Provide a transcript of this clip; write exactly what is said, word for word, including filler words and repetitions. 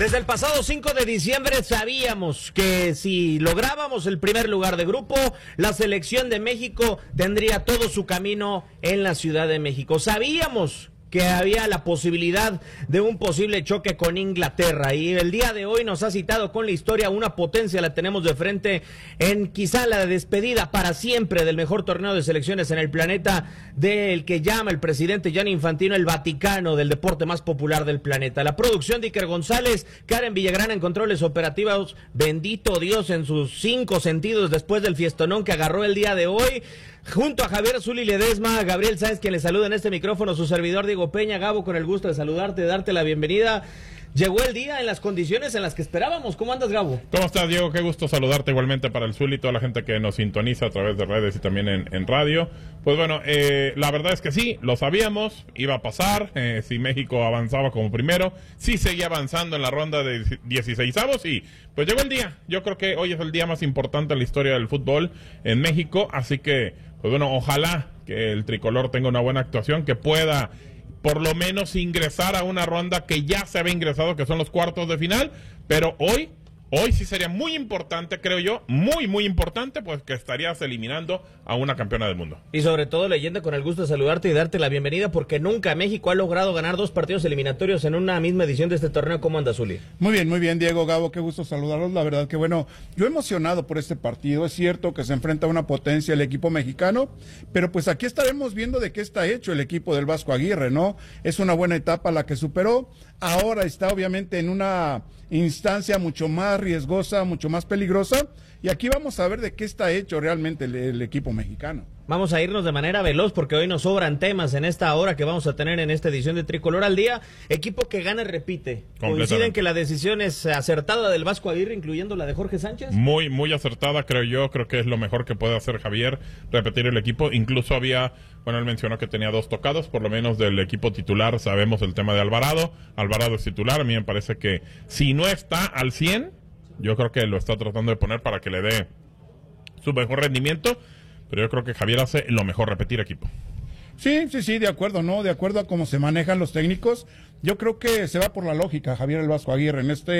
Desde el pasado cinco de diciembre sabíamos que si lográbamos el primer lugar de grupo, la selección de México tendría todo su camino en la Ciudad de México. Sabíamos que había la posibilidad de un posible choque con Inglaterra, y el día de hoy nos ha citado con la historia. Una potencia la tenemos de frente en quizá la despedida para siempre del mejor torneo de selecciones en el planeta, del que llama el presidente Gianni Infantino el Vaticano del deporte más popular del planeta. La producción de Iker González, Karen Villagrana en controles operativos, bendito Dios en sus cinco sentidos después del fiestonón que agarró el día de hoy, junto a Javier Zuli Ledesma, Gabriel Sáenz, quien le saluda en este micrófono, su servidor Diego Peña. Gabo, con el gusto de saludarte, de darte la bienvenida. Llegó el día en las condiciones en las que esperábamos. ¿Cómo andas, Gabo? ¿Cómo estás, Diego? Qué gusto saludarte igualmente para el Zuli y toda la gente que nos sintoniza a través de redes y también en, en radio. Pues bueno, eh, la verdad es que sí, lo sabíamos, iba a pasar, eh, si México avanzaba como primero, sí seguía avanzando en la ronda de dieciseisavos y pues llegó el día. Yo creo que hoy es el día más importante en la historia del fútbol en México, así que, pues bueno, ojalá que el tricolor tenga una buena actuación, que pueda por lo menos ingresar a una ronda que ya se había ingresado, que son los cuartos de final, pero hoy, hoy sí sería muy importante, creo yo, muy, muy importante, pues que estarías eliminando a una campeona del mundo. Y sobre todo, leyenda, con el gusto de saludarte y darte la bienvenida, porque nunca México ha logrado ganar dos partidos eliminatorios en una misma edición de este torneo. ¿Cómo anda, Zuli? Muy bien, muy bien, Diego, Gabo, qué gusto saludarlos. La verdad que bueno, yo emocionado por este partido. Es cierto que se enfrenta a una potencia el equipo mexicano, pero pues aquí estaremos viendo de qué está hecho el equipo del Vasco Aguirre, ¿no? Es una buena etapa la que superó. Ahora está obviamente en una instancia mucho más riesgosa, mucho más peligrosa, y aquí vamos a ver de qué está hecho realmente el, el equipo mexicano. Vamos a irnos de manera veloz porque hoy nos sobran temas en esta hora que vamos a tener en esta edición de Tricolor al Día. Equipo que gana y repite. ¿Coinciden que la decisión es acertada del Vasco Aguirre, incluyendo la de Jorge Sánchez? Muy, muy acertada, creo yo. Creo que es lo mejor que puede hacer Javier, repetir el equipo. Incluso había, bueno, él mencionó que tenía dos tocados, por lo menos del equipo titular. Sabemos el tema de Alvarado. Alvarado es titular. A mí me parece que si no está al cien, yo creo que lo está tratando de poner para que le dé su mejor rendimiento. Pero yo creo que Javier hace lo mejor, repetir equipo. Sí, sí, sí, de acuerdo, ¿no? De acuerdo a cómo se manejan los técnicos. Yo creo que se va por la lógica Javier el Vasco Aguirre en este